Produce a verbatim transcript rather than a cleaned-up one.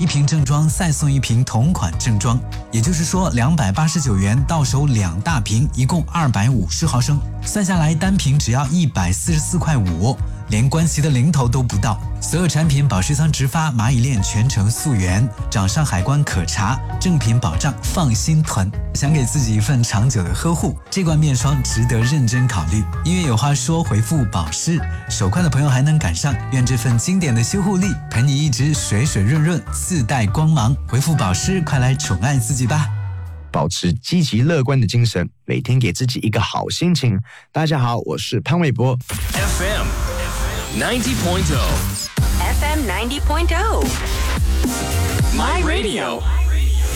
瓶正装再送一瓶同款正装，也就是说两百八十九元到手两大瓶，一共二百五十毫升，算下来单瓶只要一百四十四块五，连关系的零头都不到。所有产品保税仓直发，蚂蚁链全程溯源，掌上海关可查，正品保障，放心囤。想给自己一份长久的呵护，这罐面霜值得认真考虑。因为有话说，回复保湿，手快的朋友还能赶上。愿这份经典的修护力陪你一直水水润润，自带光芒。回复保湿，快来宠爱自己吧！ 保持积极乐观的精神，每天给自己一个好心情。大家好，我是潘玮柏。 F M ninety point oh F M ninety point oh My Radio